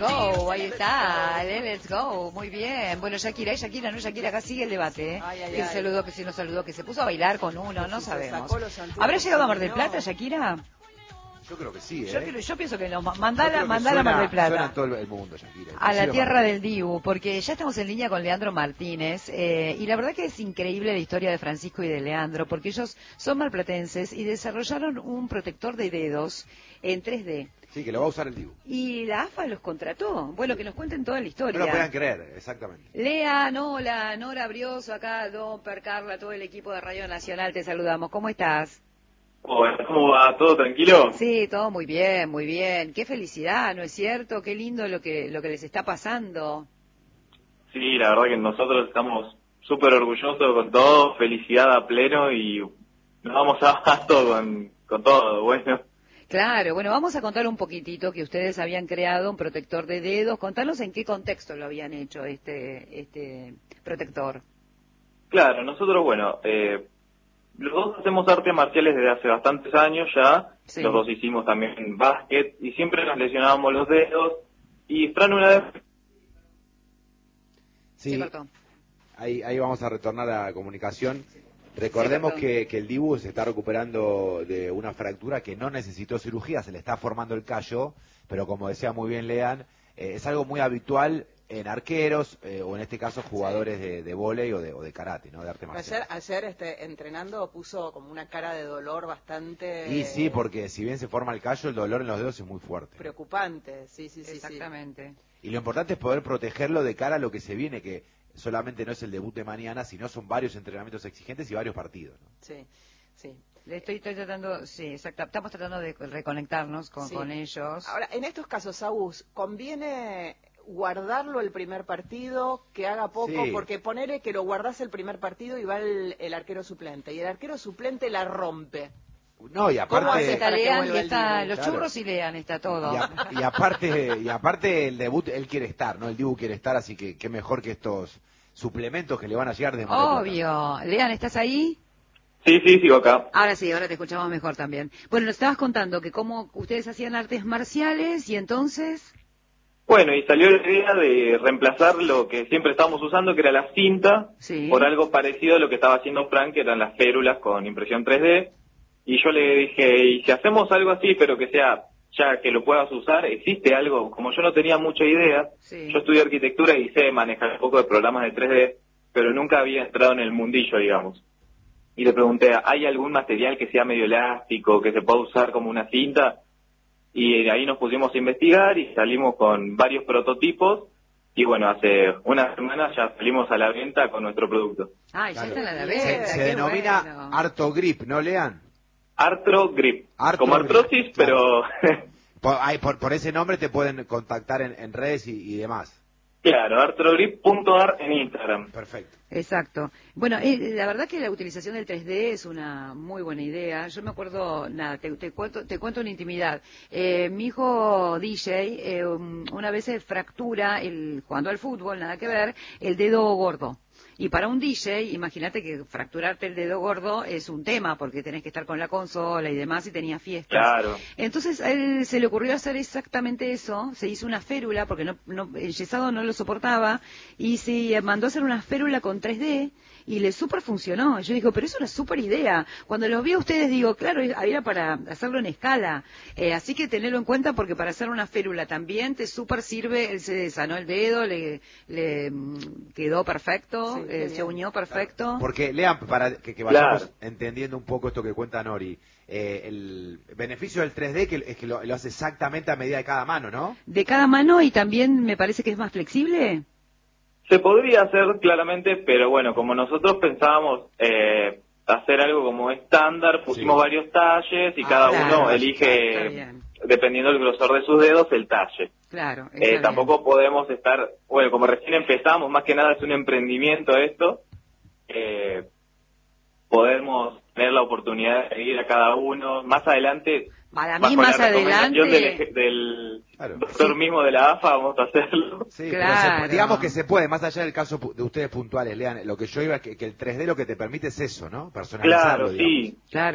go, ahí está, let's go, muy bien. Bueno, Shakira, no, Shakira, acá sigue el debate, ¿eh? Que se saludó, que se no saludó, que se puso a bailar con uno, no sabemos. ¿Habrá llegado a Mar del Plata, Shakira? Yo creo que sí, Yo pienso que no, mandala a Mar del Plata. Suena todo el mundo, Shakira. A la tierra del Dibu, porque ya estamos en línea con Leandro Martínez, y la verdad que es increíble la historia de Francisco y de Leandro, porque ellos son marplatenses y desarrollaron un protector de dedos en 3D. Sí, que lo va a usar el Dibu. Y la AFA los contrató. Bueno, que nos cuenten toda la historia. No lo puedan creer, exactamente. Lea, Nola, Nora Brioso, acá, Domper, Carla, todo el equipo de Radio Nacional, te saludamos. ¿Cómo estás? Hola, ¿cómo va? ¿Todo tranquilo? Sí, todo muy bien, muy bien. Qué felicidad, ¿no es cierto? Qué lindo lo que les está pasando. Sí, la verdad que nosotros estamos súper orgullosos con todo, felicidad a pleno y nos vamos a todo con todo, bueno. Claro, bueno, vamos a contar un poquitito que ustedes habían creado un protector de dedos. Contanos en qué contexto lo habían hecho este protector. Claro, nosotros, bueno, los dos hacemos artes marciales desde hace bastantes años ya. Sí. Los dos hicimos también básquet y siempre nos lesionábamos los dedos. Y Fran una vez... Sí, ahí vamos a retornar a la comunicación. Recordemos que el Dibu se está recuperando de una fractura que no necesitó cirugía, se le está formando el callo, pero como decía muy bien Lean, es algo muy habitual en arqueros o en este caso jugadores de vóley o de karate, ¿no? De arte marcial. Ayer entrenando puso como una cara de dolor bastante... Y sí, porque si bien se forma el callo, el dolor en los dedos es muy fuerte. Preocupante, sí. Exactamente. Y lo importante es poder protegerlo de cara a lo que se viene, que solamente no es el debut de mañana, sino son varios entrenamientos exigentes y varios partidos, ¿no? Sí. Estoy tratando, sí, exacto. Estamos tratando de reconectarnos con ellos. Ahora, en estos casos, Agus, ¿conviene guardarlo el primer partido, que haga poco? Sí. Porque ponele que lo guardás el primer partido y va el arquero suplente, y el arquero suplente la rompe. No, y aparte... Los churros y Lean, está todo. Y aparte el debut, él quiere estar, ¿no? El Dibu quiere estar, así que qué mejor que estos suplementos que le van a llegar de Mar del Plata. Obvio. Lean, ¿estás ahí? Sí, sigo acá. Ahora sí, ahora te escuchamos mejor también. Bueno, nos estabas contando que cómo ustedes hacían artes marciales y entonces... Bueno, y salió la idea de reemplazar lo que siempre estábamos usando, que era la cinta, por algo parecido a lo que estaba haciendo Frank, que eran las férulas con impresión 3D. Y yo le dije, ¿y si hacemos algo así, pero que sea ya que lo puedas usar? ¿Existe algo? Como yo no tenía mucha idea, yo estudié arquitectura y sé manejar un poco de programas de 3D, pero nunca había entrado en el mundillo, digamos. Y le pregunté, ¿hay algún material que sea medio elástico, que se pueda usar como una cinta? Y ahí nos pusimos a investigar y salimos con varios prototipos. Y bueno, hace una semana ya salimos a la venta con nuestro producto. Ya están a la venta. Se denomina Artogrip, ¿no, Lean? Artogrip, como artrosis, pero... Por ese nombre te pueden contactar en redes y demás. Claro, artrogrip.ar en Instagram. Perfecto. Exacto. Bueno, la verdad que la utilización del 3D es una muy buena idea. Yo me acuerdo, te cuento una intimidad. Mi hijo DJ una vez se fractura, jugando al fútbol, nada que ver, el dedo gordo. Y para un DJ, imagínate que fracturarte el dedo gordo es un tema, porque tenés que estar con la consola y demás, y tenía fiestas. Claro. Entonces a él se le ocurrió hacer exactamente eso, se hizo una férula, porque el yesado no lo soportaba, y se mandó a hacer una férula con 3D, y le súper funcionó. Yo digo, pero es una súper idea. Cuando los vi a ustedes, digo, claro, era para hacerlo en escala. Así que tenerlo en cuenta, porque para hacer una férula también te súper sirve. Él se sanó el dedo, le quedó perfecto, se unió perfecto. Claro. Porque, Lean, para que vayamos entendiendo un poco esto que cuenta Nori, el beneficio del 3D es que lo hace exactamente a medida de cada mano, ¿no? De cada mano, y también me parece que es más flexible. Se podría hacer claramente, pero bueno, como nosotros pensábamos hacer algo como estándar, pusimos varios talles y cada uno elige, dependiendo del grosor de sus dedos, el talle. Claro. Tampoco podemos estar, bueno, como recién empezamos, más que nada es un emprendimiento esto, podemos tener la oportunidad de ir a cada uno. Más adelante, para mí más adelante del doctor mismo de la AFA, vamos a hacerlo. Sí, pero digamos que se puede, más allá del caso de ustedes puntuales, Lean, lo que yo iba es que el 3D lo que te permite es eso, ¿no? Personalizarlo, claro, sí. Claro.